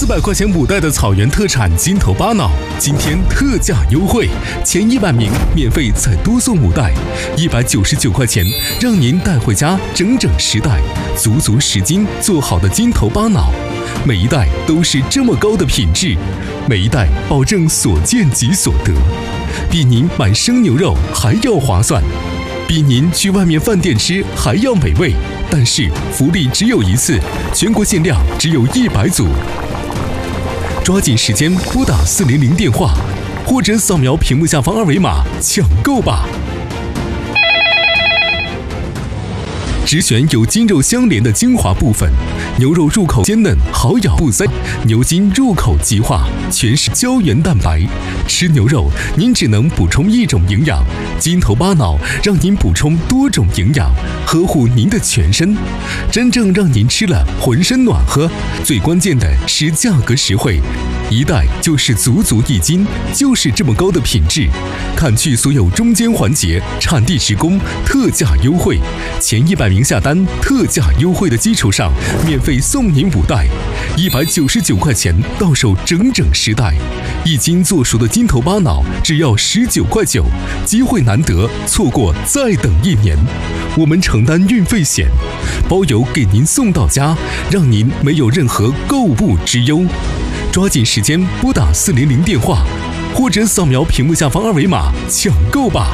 400块钱5袋的草原特产金头巴脑，今天特价优惠，前100名免费再多送5袋，199块钱，让您带回家整整10袋，足足10斤做好的金头巴脑，每一袋都是这么高的品质，每一袋保证所见即所得，比您买生牛肉还要划算，比您去外面饭店吃还要美味。但是福利只有一次，全国限量只有100组，抓紧时间拨打400电话，或者扫描屏幕下方2维码抢购吧。只选有筋肉相连的精华部分，牛肉入口鲜嫩好咬不塞，牛筋入口即化，全是胶原蛋白。吃牛肉您只能补充一种营养，金头巴脑让您补充多种营养，呵护您的全身，真正让您吃了浑身暖和。最关键的是价格实惠，一袋就是足足1斤，就是这么高的品质。砍去所有中间环节，产地直供，特价优惠，前100名下单，特价优惠的基础上，免费送您5袋，199块钱到手整整10袋，1斤做熟的金头巴脑只要19块9，机会难得，错过再等1年。我们承担运费险，包邮给您送到家，让您没有任何购物之忧。抓紧时间拨打400电话，或者扫描屏幕下方2维码抢购吧。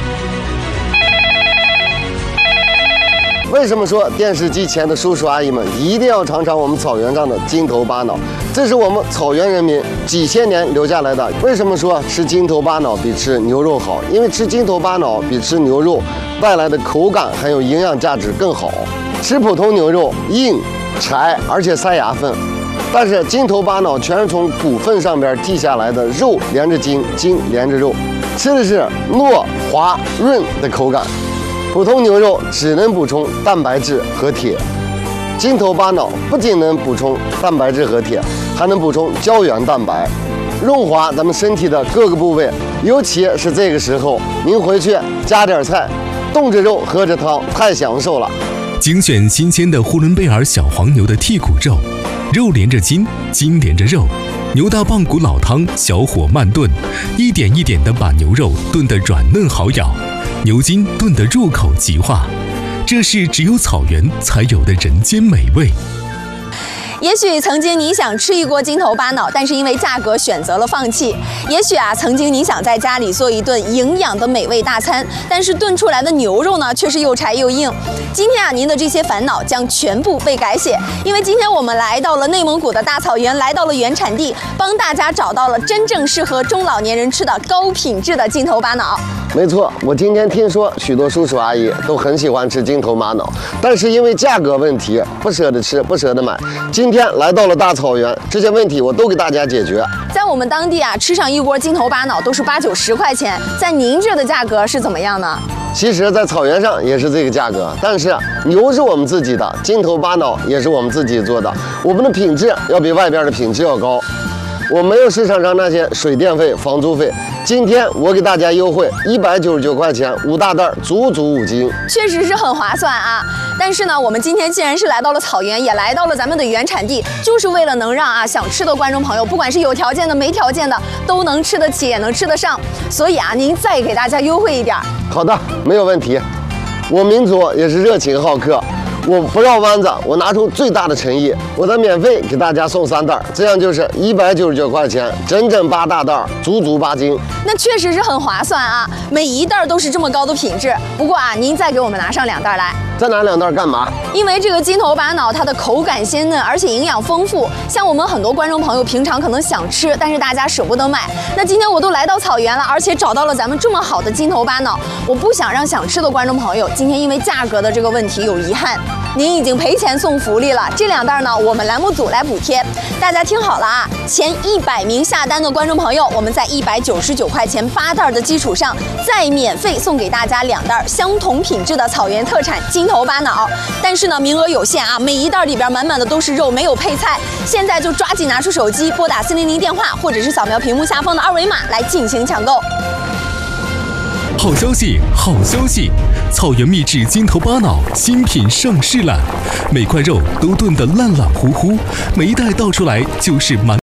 为什么说电视机前的叔叔阿姨们一定要尝尝我们草原上的金头巴脑？这是我们草原人民几千年留下来的。为什么说吃金头巴脑比吃牛肉好？因为吃金头巴脑比吃牛肉带来的口感还有营养价值更好。吃普通牛肉硬柴，而且塞牙缝，但是金头巴脑全是从骨缝上边剔下来的，肉连着筋，筋连着肉，吃的是糯滑润的口感。普通牛肉只能补充蛋白质和铁，金头巴脑不仅能补充蛋白质和铁，还能补充胶原蛋白，润滑咱们身体的各个部位。尤其是这个时候，您回去加点菜，冻着肉喝着汤，太享受了。 精选新鲜的呼伦贝尔小黄牛的剔骨肉，肉连着筋，筋连着肉，牛大棒骨老汤，小火慢炖，一点一点地把牛肉炖得软嫩好咬，牛筋炖得入口即化，这是只有草原才有的人间美味。 也许曾经你想吃一锅金头巴脑，但是因为价格选择了放弃。也许曾经你想在家里做一顿营养的美味大餐，但是炖出来的牛肉呢，却是又柴又硬。今天您的这些烦恼将全部被改写，因为今天我们来到了内蒙古的大草原，来到了原产地，帮大家找到了真正适合中老年人吃的高品质的金头巴脑。 没错，我今天听说许多叔叔阿姨都很喜欢吃金头巴脑，但是因为价格问题不舍得吃，不舍得买。今天来到了大草原，这些问题我都给大家解决。 在我们当地吃上一锅金头巴脑都是8、90块钱，在您这的价格是怎么样呢？ 其实，在草原上也是这个价格，但是牛是我们自己的，金头巴脑也是我们自己做的，我们的品质要比外边的品质要高。我没有市场上那些水电费、房租费，今天我给大家优惠199块钱，5大袋，足足5斤， 确实是很划算啊！但是呢，我们今天既然是来到了草原，也来到了咱们的原产地，就是为了能让想吃的观众朋友，不管是有条件的、没条件的，都能吃得起，也能吃得上。所以您再给大家优惠一点。 好的，没有问题。我民族也是热情好客。我不绕弯子，我拿出最大的诚意，我再免费给大家送3袋，这样就是199块钱，整整8大袋，足足8斤。 那确实是很划算啊！每一袋都是这么高的品质。不过您再给我们拿上2袋来。 再拿2袋干嘛？ 因为这个金头巴脑它的口感鲜嫩，而且营养丰富。像我们很多观众朋友平常可能想吃，但是大家舍不得买。那今天我都来到草原了，而且找到了咱们这么好的金头巴脑，我不想让想吃的观众朋友今天因为价格的这个问题有遗憾。您已经赔钱送福利了，这2袋呢，我们栏目组来补贴。大家听好了啊，前100名下单的观众朋友，我们在199块钱8袋的基础上，再免费送给大家2袋相同品质的草原特产金头巴脑。但是呢，名额有限啊，每一袋里边满满的都是肉，没有配菜。现在就抓紧拿出手机，拨打400电话，或者是扫描屏幕下方的2维码来进行抢购。 好消息，好消息！草原秘制金头巴脑新品上市了，每块肉都炖得烂烂乎乎，每一袋倒出来就是满。